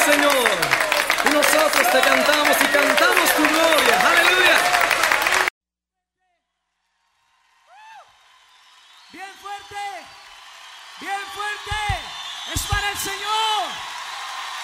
Señor. Y nosotros te cantamos y cantamos tu gloria. Aleluya. Bien fuerte. Es para el Señor.